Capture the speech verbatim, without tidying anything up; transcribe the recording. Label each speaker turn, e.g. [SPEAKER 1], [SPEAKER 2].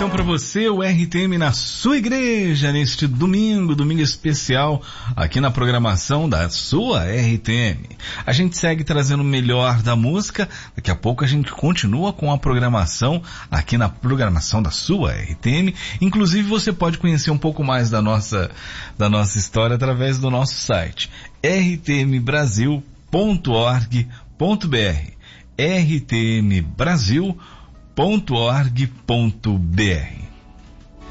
[SPEAKER 1] então para você o R T M na sua igreja neste domingo, domingo especial aqui na programação da sua R T M. A gente segue trazendo o melhor da música, daqui a pouco a gente continua com a programação aqui na programação da sua R T M. Inclusive você pode conhecer um pouco mais da nossa, da nossa história através do nosso site r t m brasil ponto org ponto b r r t m brasil ponto org ponto b r.